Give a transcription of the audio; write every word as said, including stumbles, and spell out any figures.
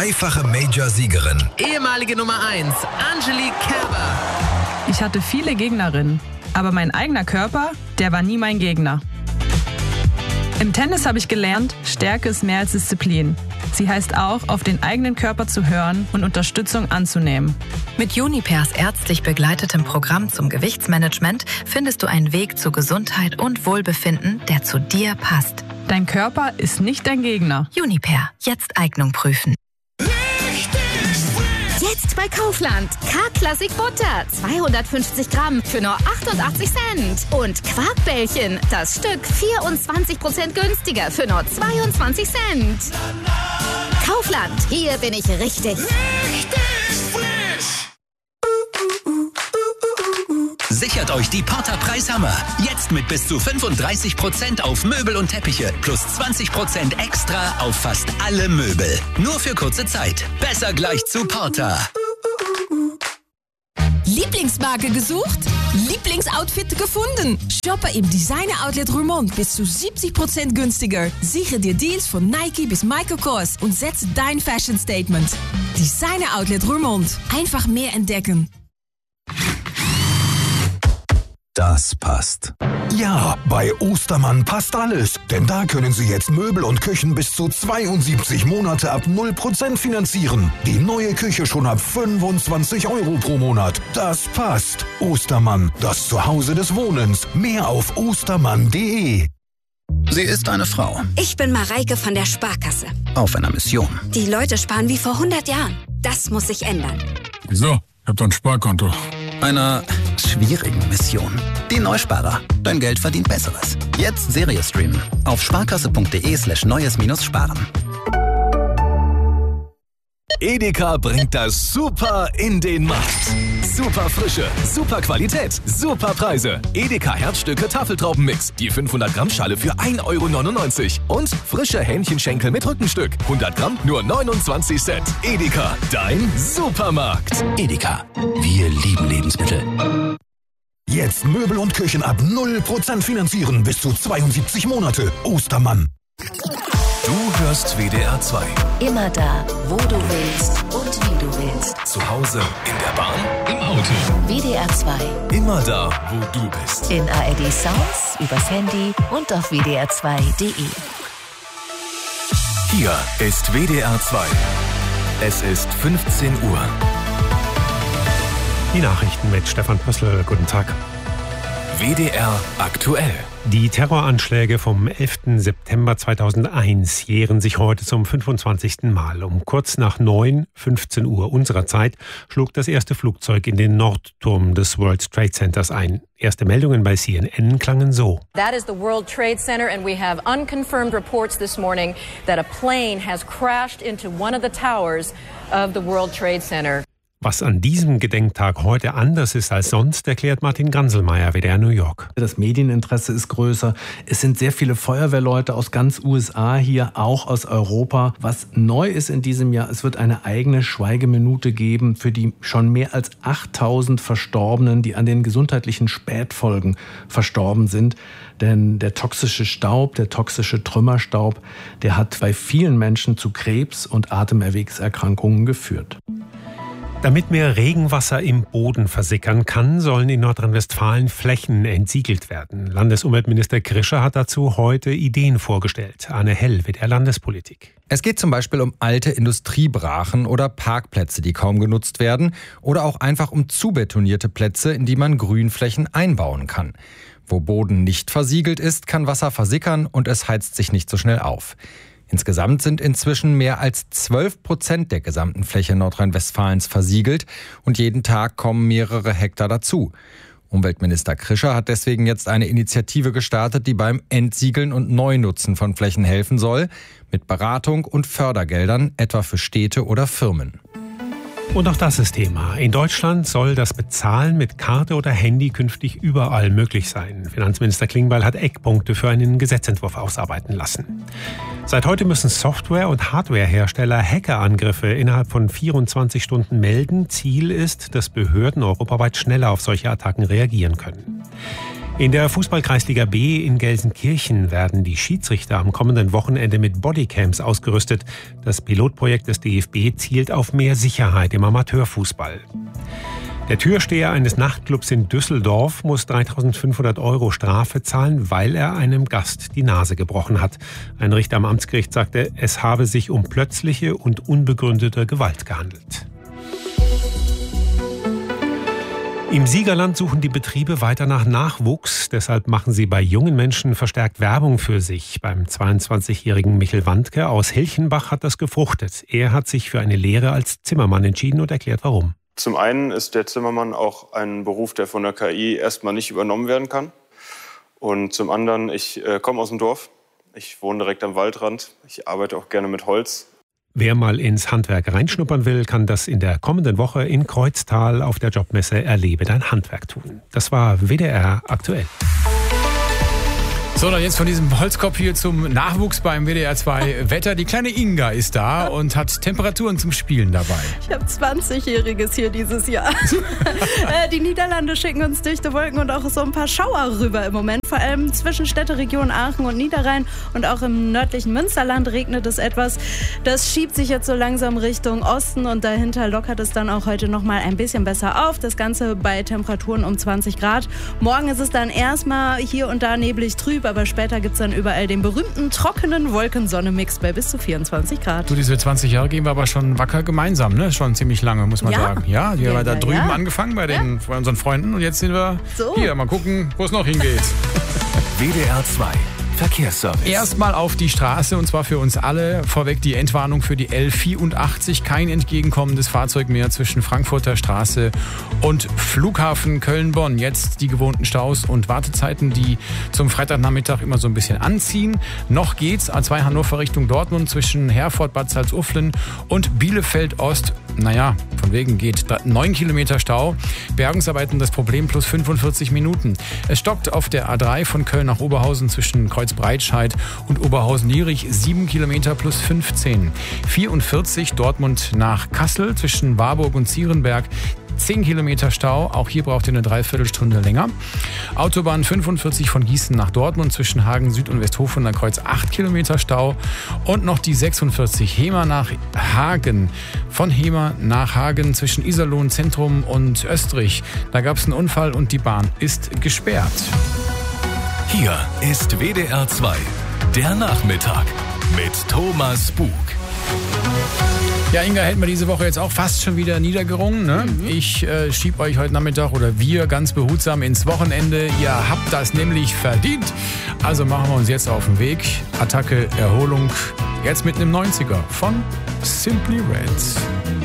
Dreifache Major-Siegerin. Ehemalige Nummer eins, Angelique Kerber. Ich hatte viele Gegnerinnen, aber mein eigener Körper, der war nie mein Gegner. Im Tennis habe ich gelernt, Stärke ist mehr als Disziplin. Sie heißt auch, auf den eigenen Körper zu hören und Unterstützung anzunehmen. Mit Junipers ärztlich begleitetem Programm zum Gewichtsmanagement findest du einen Weg zu Gesundheit und Wohlbefinden, der zu dir passt. Dein Körper ist nicht dein Gegner. Juniper, jetzt Eignung prüfen. Jetzt bei Kaufland. K-Klassik Butter, zweihundertfünfzig Gramm für nur achtundachtzig Cent. Und Quarkbällchen, das Stück vierundzwanzig Prozent günstiger für nur zweiundzwanzig Cent. Kaufland, hier bin ich richtig. Richtig frisch. Sichert euch die Porter Preishammer. Jetzt mit bis zu fünfunddreißig Prozent auf Möbel und Teppiche. Plus zwanzig Prozent extra auf fast alle Möbel. Nur für kurze Zeit. Besser gleich zu Porter. Lieblingsmarke gesucht? Lieblingsoutfit gefunden? Shoppe im Designer Outlet Roermond bis zu siebzig Prozent günstiger. Sichere dir Deals von Nike bis Michael Kors und setze dein Fashion Statement. Designer Outlet Roermond. Einfach mehr entdecken. Das passt. Ja, bei Ostermann passt alles. Denn da können Sie jetzt Möbel und Küchen bis zu zweiundsiebzig Monate ab null Prozent finanzieren. Die neue Küche schon ab fünfundzwanzig Euro pro Monat. Das passt. Ostermann, das Zuhause des Wohnens. Mehr auf ostermann punkt de. Sie ist eine Frau. Ich bin Mareike von der Sparkasse. Auf einer Mission. Die Leute sparen wie vor hundert Jahren. Das muss sich ändern. Wieso? Ich hab doch ein Sparkonto. Einer schwierigen Mission. Die Neusparer. Dein Geld verdient Besseres. Jetzt Serie streamen. Auf sparkasse.de slash neues minus sparen. Edeka bringt das Super in den Markt. Super Frische, super Qualität, super Preise. Edeka Herzstücke Tafeltraubenmix. Die fünfhundert Gramm Schale für ein Euro neunundneunzig. Und frische Hähnchenschenkel mit Rückenstück. hundert Gramm nur neunundzwanzig Cent. Edeka, dein Supermarkt. Edeka, wir lieben Lebensmittel. Jetzt Möbel und Küchen ab null Prozent finanzieren bis zu zweiundsiebzig Monate. Ostermann. Du hörst W D R zwei. Immer da, wo du willst und wie du willst. Zu Hause, in der Bahn, im Auto. W D R zwei. Immer da, wo du bist. In A R D Sounds, übers Handy und auf w d r zwei punkt de. Hier ist W D R zwei. Es ist fünfzehn Uhr. Die Nachrichten mit Stefan Pössl. Guten Tag. W D R aktuell. Die Terroranschläge vom elften September zweitausendeins jähren sich heute zum fünfundzwanzigsten Mal. Um kurz nach neun, fünfzehn Uhr unserer Zeit, schlug das erste Flugzeug in den Nordturm des World Trade Centers ein. Erste Meldungen bei C N N klangen so. That is the World Trade Center and we have unconfirmed reports this morning that a plane has crashed into one of the towers of the World Trade Center. Was an diesem Gedenktag heute anders ist als sonst, erklärt Martin Ganselmeier, W D R New York. Das Medieninteresse ist größer. Es sind sehr viele Feuerwehrleute aus ganz U S A hier, auch aus Europa. Was neu ist in diesem Jahr, es wird eine eigene Schweigeminute geben für die schon mehr als achttausend Verstorbenen, die an den gesundheitlichen Spätfolgen verstorben sind. Denn der toxische Staub, der toxische Trümmerstaub, der hat bei vielen Menschen zu Krebs und Atemerwegserkrankungen geführt. Damit mehr Regenwasser im Boden versickern kann, sollen in Nordrhein-Westfalen Flächen entsiegelt werden. Landesumweltminister Krischer hat dazu heute Ideen vorgestellt. Arne Hell, W D R Landespolitik. Es geht zum Beispiel um alte Industriebrachen oder Parkplätze, die kaum genutzt werden, oder auch einfach um zubetonierte Plätze, in die man Grünflächen einbauen kann. Wo Boden nicht versiegelt ist, kann Wasser versickern und es heizt sich nicht so schnell auf. Insgesamt sind inzwischen mehr als zwölf Prozent der gesamten Fläche Nordrhein-Westfalens versiegelt und jeden Tag kommen mehrere Hektar dazu. Umweltminister Krischer hat deswegen jetzt eine Initiative gestartet, die beim Entsiegeln und Neunutzen von Flächen helfen soll, mit Beratung und Fördergeldern, etwa für Städte oder Firmen. Und auch das ist Thema. In Deutschland soll das Bezahlen mit Karte oder Handy künftig überall möglich sein. Finanzminister Klingbeil hat Eckpunkte für einen Gesetzentwurf ausarbeiten lassen. Seit heute müssen Software- und Hardwarehersteller Hackerangriffe innerhalb von vierundzwanzig Stunden melden. Ziel ist, dass Behörden europaweit schneller auf solche Attacken reagieren können. In der Fußball-Kreisliga B in Gelsenkirchen werden die Schiedsrichter am kommenden Wochenende mit Bodycams ausgerüstet. Das Pilotprojekt des D F B zielt auf mehr Sicherheit im Amateurfußball. Der Türsteher eines Nachtclubs in Düsseldorf muss dreitausendfünfhundert Euro Strafe zahlen, weil er einem Gast die Nase gebrochen hat. Ein Richter am Amtsgericht sagte, es habe sich um plötzliche und unbegründete Gewalt gehandelt. Im Siegerland suchen die Betriebe weiter nach Nachwuchs. Deshalb machen sie bei jungen Menschen verstärkt Werbung für sich. Beim zweiundzwanzigjährigen Michel Wandke aus Hilchenbach hat das gefruchtet. Er hat sich für eine Lehre als Zimmermann entschieden und erklärt, warum. Zum einen ist der Zimmermann auch ein Beruf, der von der K I erstmal nicht übernommen werden kann. Und zum anderen, ich äh, komme aus dem Dorf. Ich wohne direkt am Waldrand. Ich arbeite auch gerne mit Holz. Wer mal ins Handwerk reinschnuppern will, kann das in der kommenden Woche in Kreuztal auf der Jobmesse Erlebe dein Handwerk tun. Das war W D R aktuell. So, dann jetzt von diesem Holzkopf hier zum Nachwuchs beim W D R zwei Wetter. Die kleine Inga ist da und hat Temperaturen zum Spielen dabei. Ich habe zwanzigjähriges hier dieses Jahr. Die Niederlande schicken uns dichte Wolken und auch so ein paar Schauer rüber im Moment. Vor allem zwischen Städteregion Aachen und Niederrhein und auch im nördlichen Münsterland regnet es etwas. Das schiebt sich jetzt so langsam Richtung Osten und dahinter lockert es dann auch heute noch mal ein bisschen besser auf. Das Ganze bei Temperaturen um zwanzig Grad. Morgen ist es dann erstmal hier und da neblig trüb, aber später gibt es dann überall den berühmten trockenen Wolken-Sonne-Mix bei bis zu vierundzwanzig Grad. Du, diese zwanzig Jahre gehen wir aber schon wacker gemeinsam, ne? Schon ziemlich lange, muss man ja. sagen. Ja, wir ja, haben da ja, drüben ja. angefangen bei, den, ja. bei unseren Freunden und jetzt sind wir so. Hier. Mal gucken, wo es noch hingeht. W D R zwei Verkehrsservice. Erstmal auf die Straße und zwar für uns alle. Vorweg die Entwarnung für die L vierundachtzig. Kein entgegenkommendes Fahrzeug mehr zwischen Frankfurter Straße und Flughafen Köln-Bonn. Jetzt die gewohnten Staus und Wartezeiten, die zum Freitagnachmittag immer so ein bisschen anziehen. Noch geht's A zwei Hannover Richtung Dortmund zwischen Herford, Bad Salzuflen und Bielefeld-Ost. Naja, von wegen geht neun Kilometer Stau. Bergungsarbeiten das Problem plus fünfundvierzig Minuten. Es stockt auf der A drei von Köln nach Oberhausen zwischen Kreuzbreitscheid und Oberhausen-Lierich sieben Kilometer plus fünfzehn. vierundvierzig Dortmund nach Kassel zwischen Warburg und Zierenberg. zehn Kilometer Stau, auch hier braucht ihr eine Dreiviertelstunde länger. Autobahn fünfundvierzig von Gießen nach Dortmund zwischen Hagen Süd und Westhofen, Kreuz acht Kilometer Stau. Und noch die sechsundvierzig Hemer nach Hagen. Von Hemer nach Hagen zwischen Iserlohn Zentrum und Österreich. Da gab es einen Unfall und die Bahn ist gesperrt. Hier ist W D R zwei, der Nachmittag mit Thomas Bug. Ja, Inga, hätten wir diese Woche jetzt auch fast schon wieder niedergerungen. Ne? Mhm. Ich äh, schieb euch heute Nachmittag oder wir ganz behutsam ins Wochenende. Ihr habt das nämlich verdient. Also machen wir uns jetzt auf den Weg. Attacke, Erholung, jetzt mit einem neunziger von Simply Red.